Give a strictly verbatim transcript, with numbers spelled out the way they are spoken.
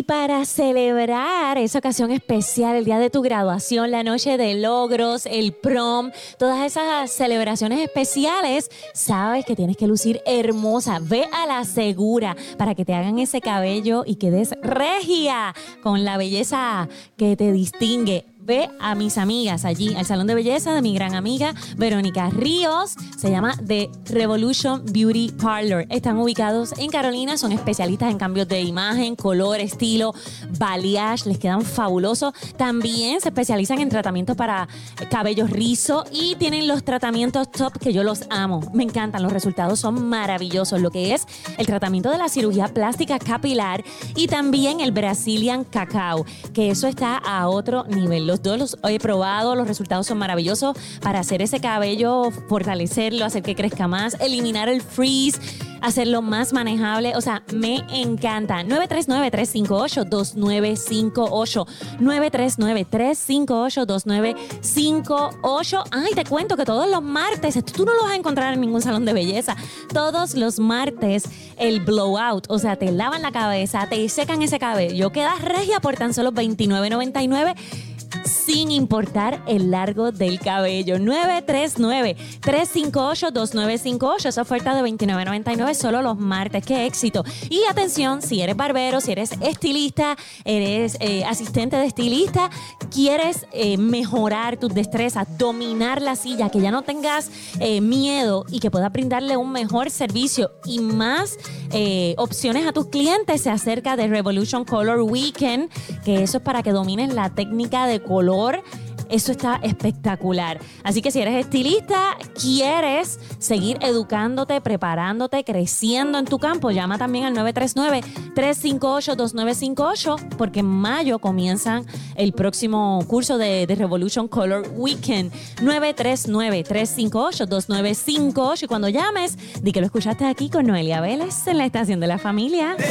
para celebrar esa ocasión especial, el día de tu graduación, la noche de logros, el prom, todas esas celebraciones especiales, sabes que tienes que lucir hermosa. Ve a La Segura para que te hagan ese cabello y quedes regia con la belleza que te distingue. Ve a mis amigas allí, al salón de belleza de mi gran amiga Verónica Ríos. Se llama The Revolution Beauty Parlor. Están ubicados en Carolina, son especialistas en cambios de imagen, color, estilo, balayage, les quedan fabulosos. También se especializan en tratamientos para cabello rizo y tienen los tratamientos top que yo los amo. Me encantan, los resultados son maravillosos. Lo que es el tratamiento de la cirugía plástica capilar y también el Brazilian Cacao, que eso está a otro nivel. Los dos los he probado, los resultados son maravillosos para hacer ese cabello, fortalecerlo, hacer que crezca más, eliminar el frizz, hacerlo más manejable. O sea, me encanta. nueve tres nueve, tres cinco ocho, dos nueve cinco ocho. nueve tres nueve, tres cinco ocho, dos nueve cinco ocho. Ay, te cuento que todos los martes, esto tú no lo vas a encontrar en ningún salón de belleza. Todos los martes el blowout, o sea, te lavan la cabeza, te secan ese cabello, quedas regia por tan solo veintinueve noventa y nueve. Sin importar el largo del cabello. nueve tres nueve, tres cinco ocho, dos nueve cinco ocho. Esa oferta de veintinueve noventa y nueve solo los martes. ¡Qué éxito! Y atención, si eres barbero, si eres estilista, eres eh, asistente de estilista, quieres eh, mejorar tus destrezas, dominar la silla, que ya no tengas eh, miedo y que puedas brindarle un mejor servicio y más eh, opciones a tus clientes, se acerca de Revolution Color Weekend, que eso es para que domines la técnica de color. Eso está espectacular. Así que si eres estilista, quieres seguir educándote, preparándote, creciendo en tu campo, llama también al nueve tres nueve, tres cinco ocho, dos nueve cinco ocho, porque en mayo comienzan el próximo curso de, de Revolution Color Weekend. nueve tres nueve, tres cinco ocho, dos nueve cinco ocho. Y cuando llames, di que lo escuchaste aquí con Noelia Vélez en la Estación de la Familia.